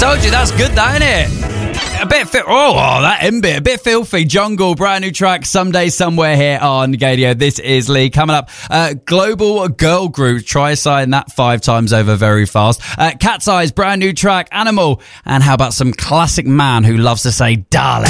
Told you, that's good, that, isn't it? A bit that end bit, a bit filthy. Jungle, brand new track, Someday Somewhere here on Gadio. This is Lee. Coming up, global girl group. Try saying that 5 times over very fast. Cat's Eyes, brand new track, Animal. And how about some classic man who loves to say darling?